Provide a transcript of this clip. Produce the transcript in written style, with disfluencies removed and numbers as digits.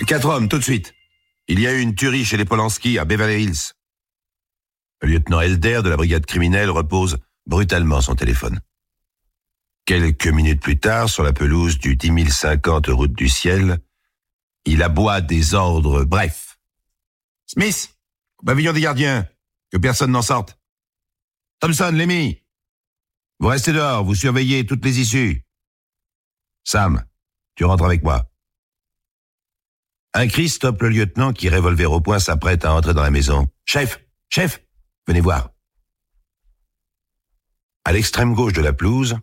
4 hommes, tout de suite. Il y a eu une tuerie chez les Polanski à Beverly Hills. Le lieutenant Elder de la brigade criminelle repose brutalement son téléphone. Quelques minutes plus tard, sur la pelouse du 10 050 route du ciel, il aboie des ordres brefs. Smith, au pavillon des gardiens, que personne n'en sorte. Thompson, Lemmy, vous restez dehors, vous surveillez toutes les issues. Sam, tu rentres avec moi. Un cri stoppe le lieutenant qui, revolver au poing, s'apprête à entrer dans la maison. Chef, venez voir. À l'extrême gauche de la pelouse,